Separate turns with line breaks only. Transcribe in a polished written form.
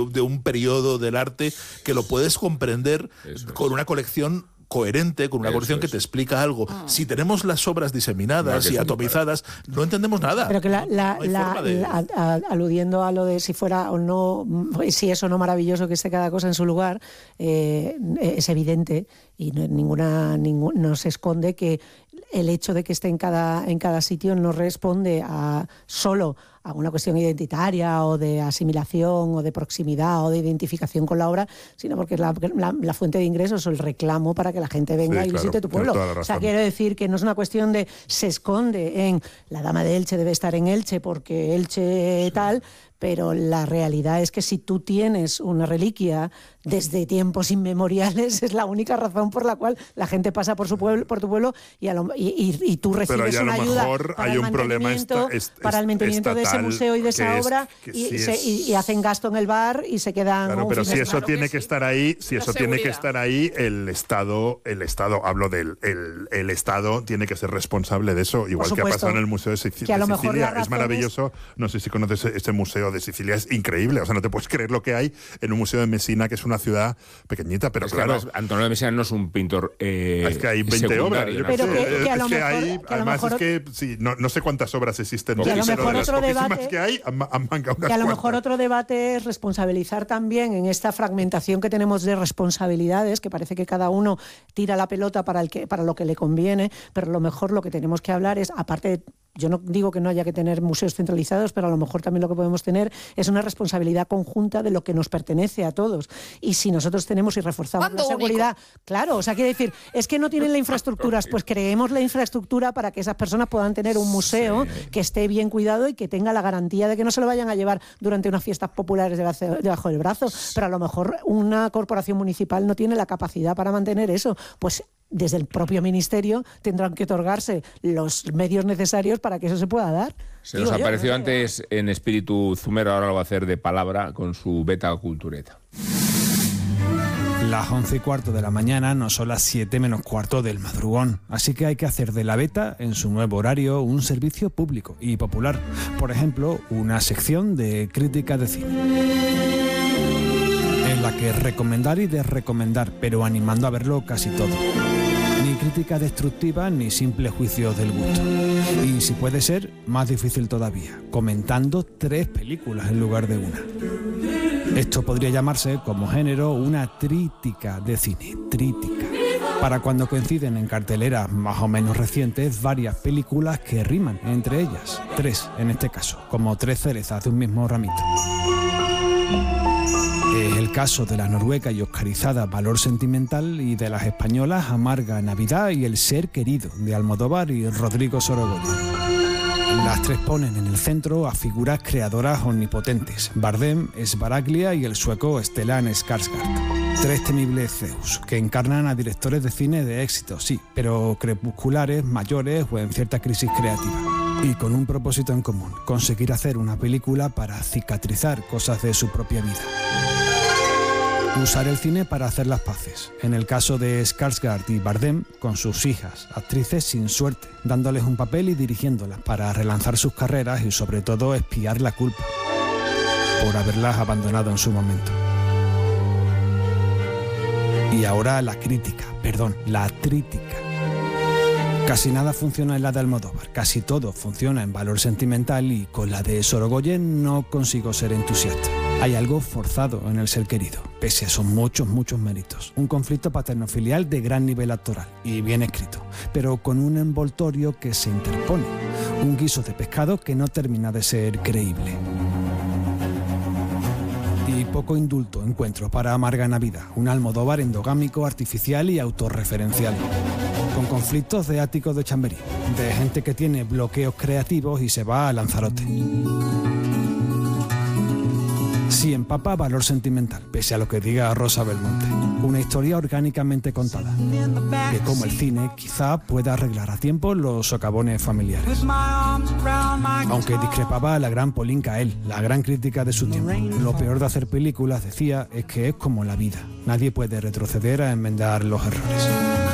de un periodo del arte que lo puedes comprender con una colección coherente, con una colección que te explica algo. Si tenemos las obras diseminadas y atomizadas, no entendemos nada.
Pero que aludiendo a lo de si fuera o no, si es o no maravilloso que esté cada cosa en su lugar, es evidente y no se esconde que el hecho de que esté en cada sitio no responde solo a una cuestión identitaria o de asimilación o de proximidad o de identificación con la obra, sino porque es la fuente de ingresos o el reclamo para que la gente venga y visite tu pueblo. O sea, quiero decir que no es una cuestión de se esconde en la Dama de Elche debe estar en Elche porque Elche tal, pero la realidad es que si tú tienes una reliquia desde tiempos inmemoriales, es la única razón por la cual la gente pasa por tu pueblo y tú recibes una ayuda para el mantenimiento, para el mantenimiento de ese museo y de esa obra y hacen gasto en el bar y se quedan.
Claro, pero si eso tiene que estar ahí, el Estado, hablo del el Estado tiene que ser responsable de eso, igual que ha pasado en el Museo de Sicilia. Es maravilloso. No sé si conoces este museo de Sicilia, es increíble. O sea, no te puedes creer lo que hay en un museo de Messina, que es una ciudad pequeñita, pero claro.
Además, Antonio de Messina no es un pintor
es que hay 20 obras. No sé cuántas obras existen.
Que a lo mejor otro debate
que hay, han mangado unas
que a lo mejor
cuantas.
otro debate es responsabilizar también en esta fragmentación que tenemos de responsabilidades, que parece que cada uno tira la pelota para lo que le conviene, pero a lo mejor lo que tenemos que hablar es, aparte de, yo no digo que no haya que tener museos centralizados, pero a lo mejor también lo que podemos tener es una responsabilidad conjunta de lo que nos pertenece a todos. Y si nosotros tenemos y reforzamos la seguridad, claro, o sea, quiere decir, es que no tienen la infraestructura, pues creemos la infraestructura para que esas personas puedan tener un museo que esté bien cuidado y que tenga la garantía de que no se lo vayan a llevar durante unas fiestas populares debajo del brazo. Pero a lo mejor una corporación municipal no tiene la capacidad para mantener eso. Pues desde el propio ministerio tendrán que otorgarse los medios necesarios para que eso se pueda dar.
Se nos apareció antes en espíritu zumero, ahora lo va a hacer de palabra con su Beta Cultureta.
Las 11:15 de la mañana no son las 7 menos cuarto del madrugón, así que hay que hacer de la Beta, en su nuevo horario, un servicio público y popular. Por ejemplo, una sección de crítica de cine, en la que recomendar y desrecomendar, pero animando a verlo casi todo. Ni crítica destructiva ni simples juicios del gusto. Y si puede ser, más difícil todavía, comentando 3 películas en lugar de una. Esto podría llamarse, como género, una trítica de cine. Trítica. Para cuando coinciden en carteleras más o menos recientes varias películas que riman entre ellas. 3 en este caso, como 3 cerezas de un mismo ramito. Es el caso de la noruega y oscarizada Valor Sentimental y de las españolas Amarga Navidad y El Ser Querido de Almodóvar y Rodrigo Sorogoyen. Las 3 ponen en el centro a figuras creadoras omnipotentes, Bardem, Sbaraglia y el sueco Stellan Skarsgård. 3 temibles Zeus, que encarnan a directores de cine de éxito, sí, pero crepusculares, mayores o en cierta crisis creativa. Y con un propósito en común, conseguir hacer una película para cicatrizar cosas de su propia vida. Usar el cine para hacer las paces. En el caso de Skarsgård y Bardem, con sus hijas, actrices sin suerte, dándoles un papel y dirigiéndolas para relanzar sus carreras y sobre todo expiar la culpa por haberlas abandonado en su momento. Y ahora la trítica. Casi nada funciona en la de Almodóvar, casi todo funciona en Valor Sentimental y con la de Sorogoyen no consigo ser entusiasta. Hay algo forzado en El Ser Querido, pese a sus muchos méritos. Un conflicto paterno-filial de gran nivel actoral y bien escrito, pero con un envoltorio que se interpone. Un guiso de pescado que no termina de ser creíble. Y poco indulto encuentro para Amarga Navidad, un Almodóvar endogámico, artificial y autorreferencial. Con conflictos de áticos de Chamberí, de gente que tiene bloqueos creativos y se va a Lanzarote. Sí empapa Valor Sentimental, pese a lo que diga Rosa Belmonte. Una historia orgánicamente contada, que como el cine quizá pueda arreglar a tiempo los socavones familiares. Aunque discrepaba la gran Pauline Kael, la gran crítica de su tiempo. Lo peor de hacer películas, decía, es que es como la vida. Nadie puede retroceder a enmendar los errores.